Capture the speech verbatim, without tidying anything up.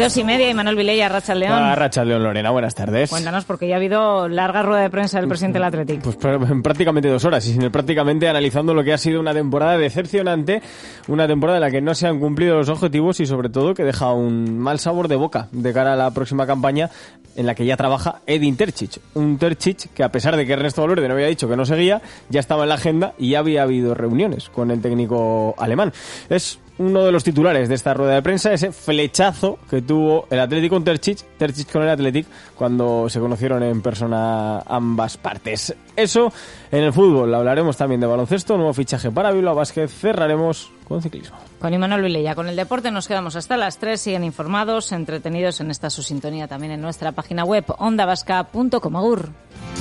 Dos y media, y Manuel Vilella, Arratsaldeon. Ah, Arratsaldeon, Lorena, buenas tardes. Cuéntanos, porque ya ha habido larga rueda de prensa del presidente del Athletic. Pues prácticamente dos horas, y sin el prácticamente analizando lo que ha sido una temporada decepcionante, una temporada en la que no se han cumplido los objetivos y sobre todo que deja un mal sabor de boca de cara a la próxima campaña en la que ya trabaja Edin Terzic. Un Terzic que, a pesar de que Ernesto Valverde no había dicho que no seguía, ya estaba en la agenda y ya había habido reuniones con el técnico alemán. Es uno de los titulares de esta rueda de prensa, ese flechazo que tuvo el Athletic con Terzic, Terzic con el Athletic, cuando se conocieron en persona ambas partes. Eso en el fútbol. Hablaremos también de baloncesto, nuevo fichaje para Bilbao Basket, cerraremos con ciclismo. Con Imanol Vilella, con el deporte nos quedamos hasta las tres. Siguen informados, entretenidos en esta su sintonía también en nuestra página web onda vasca punto com. Agur.